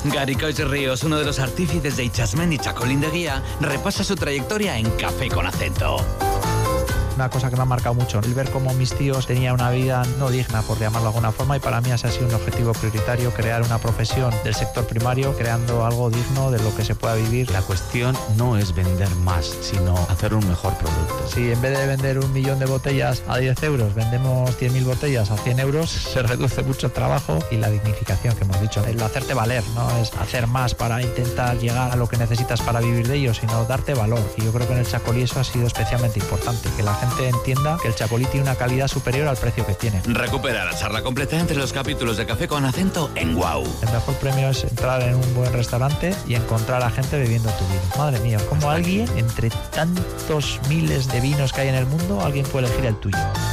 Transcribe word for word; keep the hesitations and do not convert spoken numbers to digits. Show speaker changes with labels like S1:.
S1: Gary Coix Ríos, uno de los artífices de Itxasmen y Chacolín de Guía, repasa su trayectoria en Café con Acento.
S2: Una cosa que me ha marcado mucho, el ver cómo mis tíos tenían una vida no digna, por llamarlo de alguna forma, y para mí ese ha sido un objetivo prioritario, crear una profesión del sector primario, creando algo digno de lo que se pueda vivir.
S3: La cuestión no es vender más, sino hacer un mejor producto.
S2: Si en vez de vender un millón de botellas a diez euros, vendemos cien mil botellas a cien euros, se reduce mucho el trabajo y la dignificación que hemos dicho. El hacerte valer, no es hacer más para intentar llegar a lo que necesitas para vivir de ello, sino darte valor. Y yo creo que en el Chacolí eso ha sido especialmente importante, que la gente entienda que el Chacolí tiene una calidad superior al precio que tiene.
S1: Recupera la charla completa entre los capítulos de Café con Acento en Guau.
S2: El mejor premio es entrar en un buen restaurante y encontrar a gente bebiendo tu vino. Madre mía, ¿cómo alguien, entre tantos miles de vinos que hay en el mundo, alguien puede elegir el tuyo?